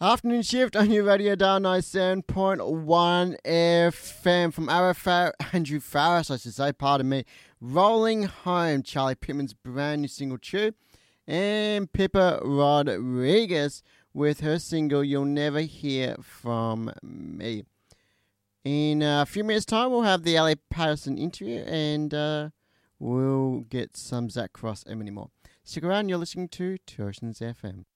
Afternoon shift on your radio dial 97.1 FM from Andrew Farris, I should say, pardon me. Rolling Home, Charlie Pittman's brand new single tune, and Pippa Rodriguez with her single You'll Never Hear From Me. In a few minutes' time, we'll have the Ellie Patterson interview, and we'll get some Zach Cross and many more. Stick around, you're listening to Two Oceans FM.